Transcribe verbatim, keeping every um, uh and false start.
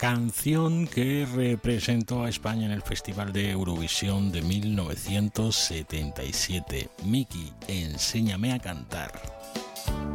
canción que representó a España en el Festival de Eurovisión de mil novecientos setenta y siete. Miki, enséñame a cantar.